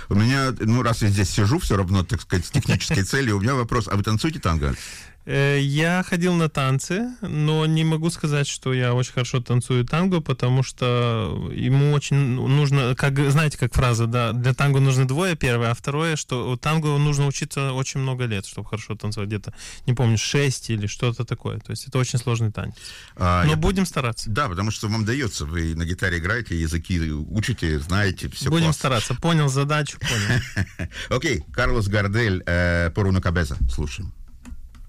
У меня, раз я здесь сижу, все равно, так сказать, с технической целью, у меня вопрос, а вы танцуете танго? Я ходил на танцы, но не могу сказать, что я очень хорошо танцую танго, потому что ему очень нужно, знаете, как фраза, да, для танго нужно двое, первое, а второе, что танго нужно учиться очень много лет, чтобы хорошо танцевать, где-то, не помню, 6 или что-то такое, то есть это очень сложный танец. Но будем стараться. Да, потому что вам дается, вы на гитаре играете, языки учите, знаете, все. Будем стараться, понял задачу, понял. Окей, Карлос Гардель, Por una cabeza, слушаем.